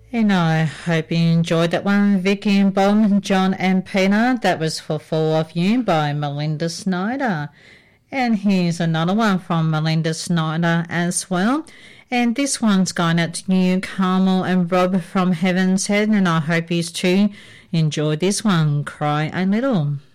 And I hope you enjoyed that one, Vicky and Bob, John and Peter. That was For Four of You by Melinda Snyder. And here's another one from Melinda Snyder as well. And this one's going out to you, Carmel and Rob from Heaven's Head. And I hope you too enjoyed this one, Cry a Little.